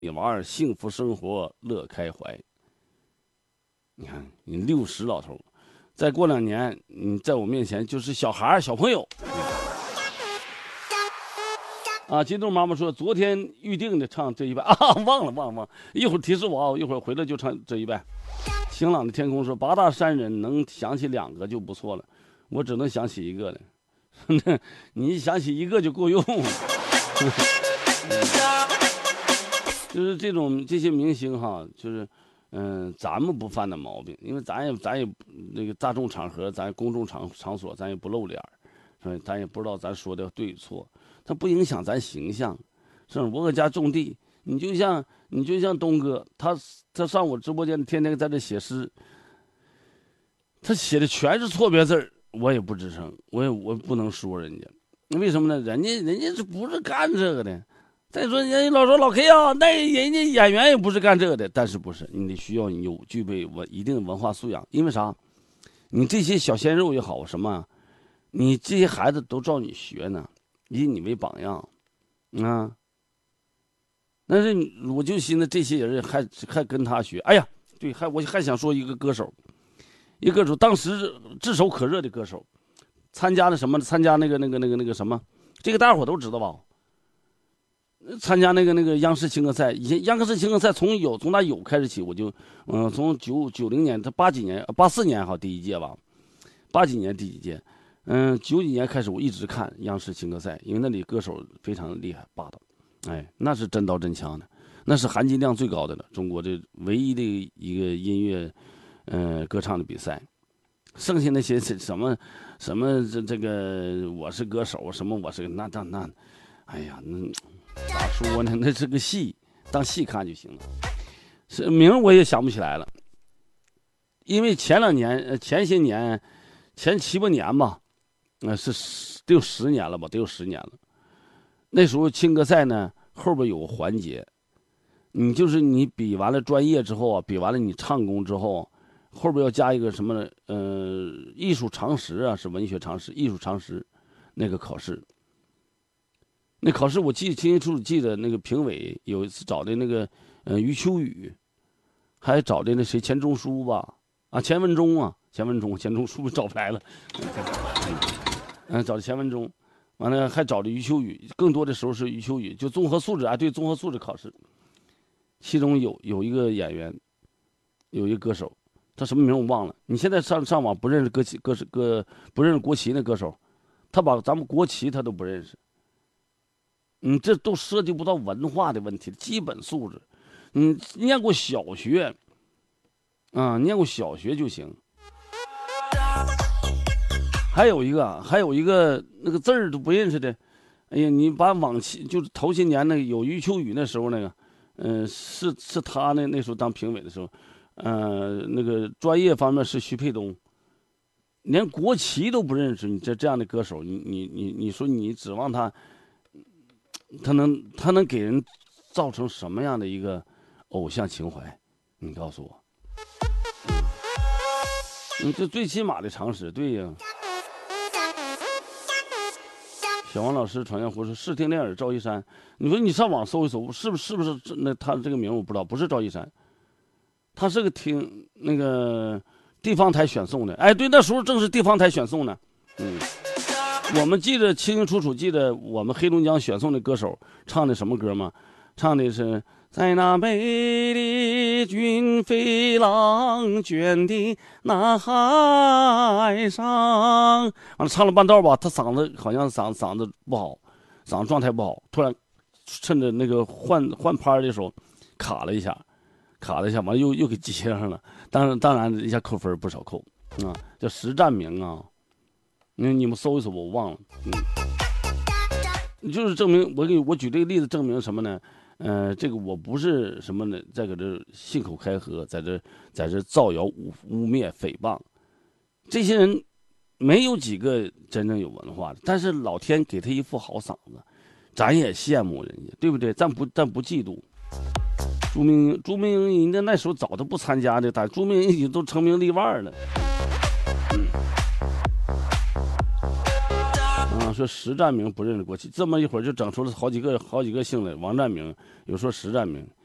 你玩幸福生活乐开怀。你看，你60老头，再过2年，你在我面前就是小孩小朋友。啊，金豆妈妈说昨天预定的唱这一半啊，忘了，一会儿提示我啊，一会儿回来就唱这一半。晴朗的天空说8大山人能想起2个就不错了，我只能想起1个了。你想起1个就够用。就是这些明星哈，就是咱们不犯的毛病，因为咱也那个大众场合，咱公众场所咱也不露脸，是吧？咱也不知道咱说的对错，它不影响咱形象。是吧？我搁家种地，你就像东哥，他上我直播间，天天在这写诗，他写的全是错别字儿，我也不吱声，我不能说人家，为什么呢？人家是不是干这个的？再说人家老说老 K 啊，那人家演员也不是干这个的，但是不是你得需要你具备一定的文化素养，因为啥？你这些小鲜肉也好什么，你这些孩子都照你学呢，以你为榜样，啊。但是我就寻思这些人还跟他学，哎呀，对，我还想说一个歌手，当时炙手可热的歌手，参加那个什么，这个大伙都知道吧？参加那个央视青歌赛，以前央视青歌赛从那有开始起，我就从90年，他84年好第一届吧，80几年第几届，90几年开始我一直看央视青歌赛，因为那里歌手非常厉害霸道，哎，那是真刀真枪的，那是含金量最高的了，中国这唯一的一个音乐歌唱的比赛。剩下那些什么这个我是歌手，什么我是那，哎呀，那咋说呢？那是个戏，当戏看就行了。是名我也想不起来了，因为前些年，前7、8年吧，得有10年了吧，得有10年了。那时候青歌赛呢，后边有个环节，你比完了专业之后啊，比完了你唱功之后，后边要加一个什么艺术常识啊，是文学常识、艺术常识那个考试。那考试我清清楚楚记得，那个评委有一次找的那个余秋雨，还找的那谁钱钟书吧，钱文忠书找不来了，找的钱文忠，完了还找的余秋雨，更多的时候是余秋雨，就综合素质对，综合素质考试，其中有一个演员，有一个歌手，他什么名我忘了，你现在上网不认识不认识国旗那歌手，他把咱们国旗他都不认识。这都涉及不到文化的问题，基本素质。念过小学，念过小学就行。还有一个那个字儿都不认识的，哎呀，你把往期就是头些年那个有余秋雨那时候那个，是他那时候当评委的时候，那个专业方面是徐沛东，连国旗都不认识，你这样的歌手，你说你指望他？他能给人造成什么样的一个偶像情怀？你告诉我，这最起码的常识，对呀。小王老师闯江湖说视听练耳赵一山，你说你上网搜一搜，是不是那他这个名我不知道，不是赵一山，他是个听那个地方台选送的，哎，对，那时候正是地方台选送呢，我们记得清清楚楚，记得我们黑龙江选送的歌手唱的什么歌吗？唱的是在那美丽军飞浪卷的那海上，完了唱了半道吧，他嗓子好像嗓子不好，嗓子状态不好，突然趁着那个换拍的时候卡了一下，完了又给接上了，当然一下扣分不少扣啊，叫石占明啊。你们搜一搜，我忘了。就是证明我举这个例子证明什么呢？这个我不是什么呢，在搁这信口开河，在这造谣污蔑诽谤，这些人没有几个真正有文化的，但是老天给他一副好嗓子，咱也羡慕人家，对不对？咱不嫉妒。朱明英人家那时候早都不参加的，但朱明英已经都成名立万了。说石占明不认识国旗，这么一会儿就整出了好几个姓来，王占明，有说石占明，